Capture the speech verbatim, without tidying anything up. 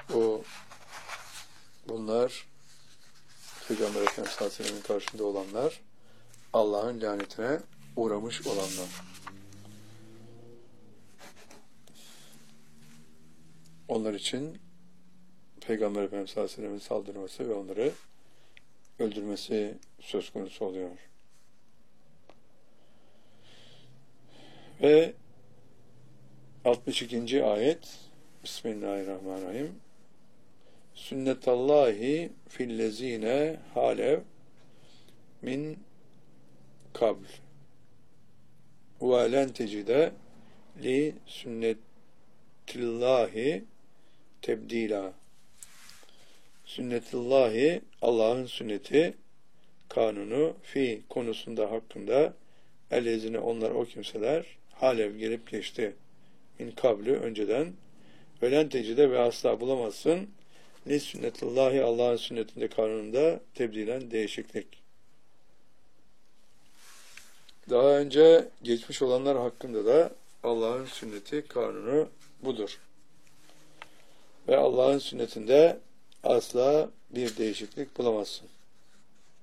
O bunlar Peygamber Efendimiz sallallahu aleyhi ve sellem'in karşında olanlar, Allah'ın lanetine uğramış olanlar. Onlar için Peygamber Efendimiz sallallahu aleyhi ve sellem'in saldırması ve onları öldürmesi söz konusu oluyor. Ve altmış ikinci ayet Bismillahirrahmanirrahim. Sünnetallahi fillezine halev min kabl ve len tecide li sünnetillahi tebdila. Sünnetillahi, Allah'ın sünneti, kanunu, fi konusunda hakkında ellezine onlar o kimseler halev gelip geçti. Min kablü önceden ölen tecide ve asla bulamazsın li sünnetullahi Allah'ın sünnetinde kanununda tebdilen değişiklik. Daha önce geçmiş olanlar hakkında da Allah'ın sünneti kanunu budur. Ve Allah'ın sünnetinde asla bir değişiklik bulamazsın.